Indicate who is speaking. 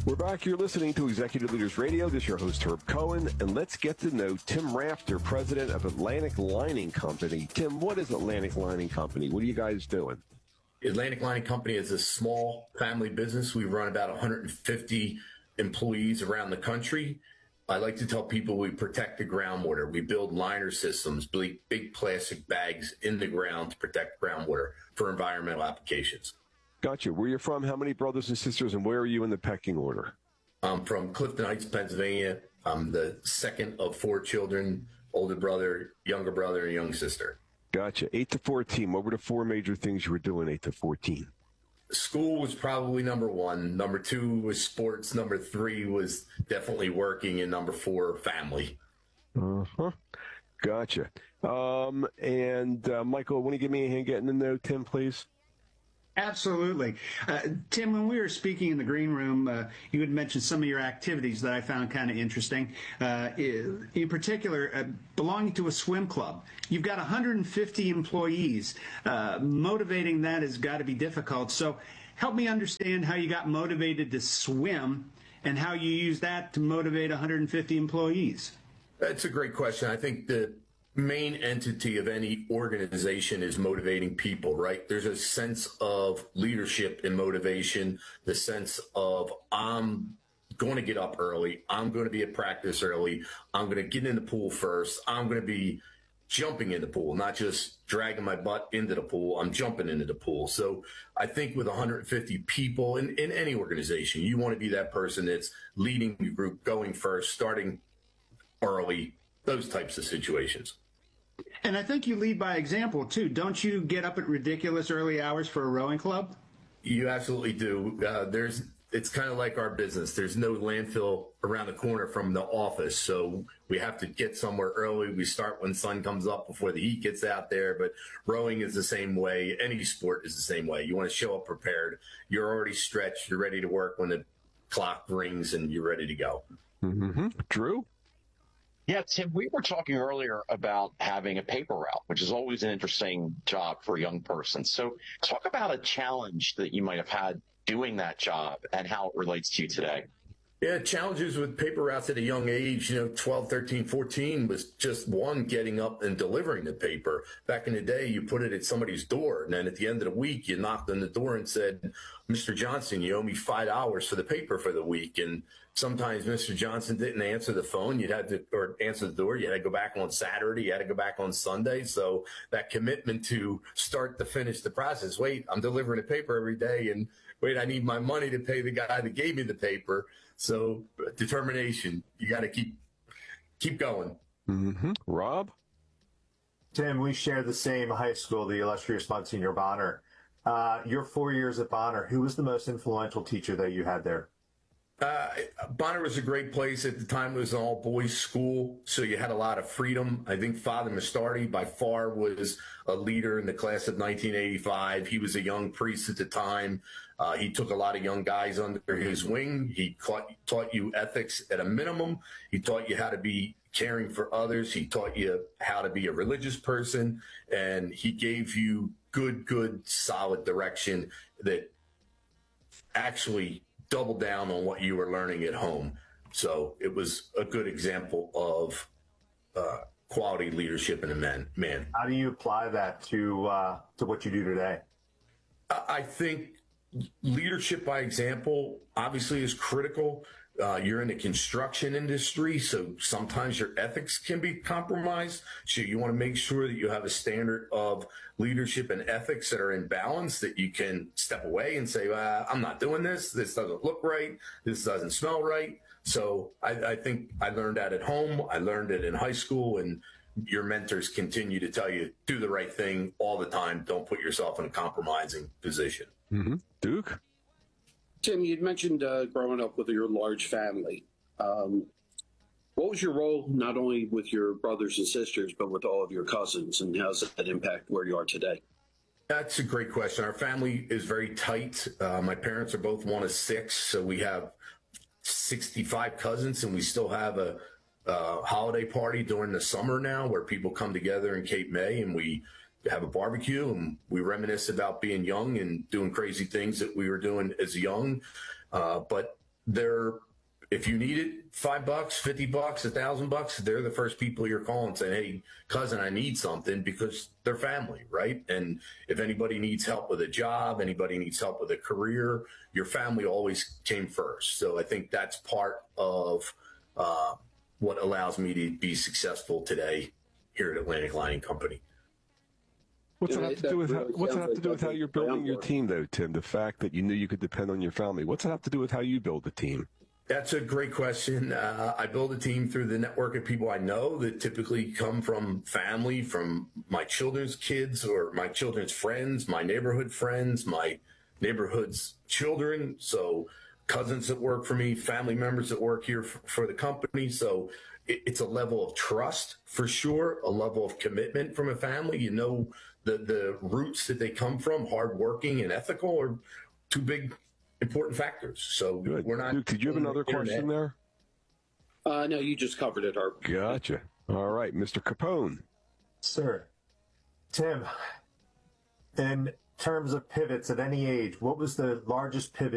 Speaker 1: We're back. You're listening to Executive Leaders Radio. This is your host, Herb Cohen. And let's get to know Tim Rafter, president of Atlantic Lining Company. Tim, what is Atlantic Lining Company? What are you guys doing?
Speaker 2: Atlantic Lining Company is a small family business. We run about 150 employees around the country. I like to tell people we protect the groundwater. We build liner systems, big plastic bags in the ground to protect groundwater for environmental applications.
Speaker 1: Gotcha. Where you're from, how many brothers and sisters, and where are you in the pecking order?
Speaker 2: I'm from Clifton Heights, Pennsylvania. I'm the second of 4 children, older brother, younger brother, and young sister.
Speaker 1: Gotcha. 8 to 14. What were the 4 major things you were doing 8 to 14?
Speaker 2: School was probably number 1. Number 2 was sports. Number 3 was definitely working. And number 4, family.
Speaker 1: Uh-huh. Gotcha. Michael, want to give me a hand getting to know Tim, please?
Speaker 3: Absolutely. Tim, when we were speaking in the green room, you had mentioned some of your activities that I found kind of interesting. In particular, belonging to a swim club. You've got 150 employees. Motivating that has got to be difficult. So help me understand how you got motivated to swim and how you use that to motivate 150 employees.
Speaker 2: That's a great question. I think the main entity of any organization is motivating people, right? There's a sense of leadership and motivation, the sense of I'm going to get up early, I'm going to be at practice early, I'm going to get in the pool first, I'm going to be jumping in the pool, not just dragging my butt into the pool, I'm jumping into the pool. So I think with 150 people in any organization, you want to be that person that's leading the group, going first, starting early, those types of situations.
Speaker 3: And I think you lead by example, too. Don't you get up at ridiculous early hours for a rowing club?
Speaker 2: You absolutely do. It's kind of like our business. There's no landfill around the corner from the office, so we have to get somewhere early. We start when sun comes up before the heat gets out there, but rowing is the same way. Any sport is the same way. You want to show up prepared. You're already stretched. You're ready to work when the clock rings, and you're ready to go.
Speaker 1: Mm-hmm. Drew?
Speaker 4: Yeah, Tim, we were talking earlier about having a paper route, which is always an interesting job for a young person. So talk about a challenge that you might have had doing that job and how it relates to you today.
Speaker 2: Yeah, challenges with paper routes at a young age, 12, 13, 14 was just one, getting up and delivering the paper. Back in the day, you put it at somebody's door, and then at the end of the week, you knocked on the door and said, Mr. Johnson, you owe me $5 for the paper for the week. And sometimes Mr. Johnson didn't answer the phone. Or answer the door. You had to go back on Saturday. You had to go back on Sunday. So that commitment to start to finish the process. Wait, I'm delivering the paper every day. And wait, I need my money to pay the guy that gave me the paper. So determination, you got to keep going.
Speaker 1: Mm-hmm. Rob?
Speaker 5: Tim, we share the same high school, the illustrious Monsignor Bonner. Your 4 years at Bonner, who was the most influential teacher that you had there?
Speaker 2: Bonner was a great place. At the time, it was an all-boys school, so you had a lot of freedom. I think Father Mastardi, by far, was a leader in the class of 1985. He was a young priest at the time. He took a lot of young guys under his wing. He taught you ethics at a minimum. He taught you how to be caring for others. He taught you how to be a religious person, and he gave you good, solid direction that actually double down on what you were learning at home. So it was a good example of quality leadership in a man.
Speaker 5: How do you apply that to what you do today?
Speaker 2: I think leadership by example obviously is critical. You're in the construction industry, so sometimes your ethics can be compromised. So you want to make sure that you have a standard of leadership and ethics that are in balance, that you can step away and say, I'm not doing this. This doesn't look right. This doesn't smell right. So I think I learned that at home. I learned it in high school, and your mentors continue to tell you, do the right thing all the time. Don't put yourself in a compromising position.
Speaker 1: Mm-hmm. Duke?
Speaker 6: Tim, you'd mentioned growing up with your large family. What was your role not only with your brothers and sisters, but with all of your cousins, and how does that impact where you are today?
Speaker 2: That's a great question. Our family is very tight. My parents are both one of 6, so we have 65 cousins, and we still have a holiday party during the summer now where people come together in Cape May, and we have a barbecue and we reminisce about being young and doing crazy things that we were doing as young. But if you need it, $5, $50, $1,000, they're the first people you're calling saying, hey, cousin, I need something, because they're family, right? And if anybody needs help with a job, anybody needs help with a career, your family always came first. So I think that's part of what allows me to be successful today here at Atlantic Lining Company.
Speaker 1: What's that have to do with how you're building your team, though, Tim? The fact that you knew you could depend on your family. What's that have to do with how you build the team?
Speaker 2: That's a great question. I build a team through the network of people I know that typically come from family, from my children's kids or my children's friends, my neighborhood friends, my neighborhood's children. So cousins that work for me, family members that work here for the company. So it's a level of trust for sure, a level of commitment from a family. You know, the roots that they come from, hardworking and ethical, are two big important factors. So
Speaker 1: good.
Speaker 2: We're not.
Speaker 1: Duke, did you have another question there?
Speaker 6: No, you just covered it, Harp.
Speaker 1: Gotcha. All right, Mr. Capone.
Speaker 5: Sir. Tim, in terms of pivots at any age, what was the largest pivot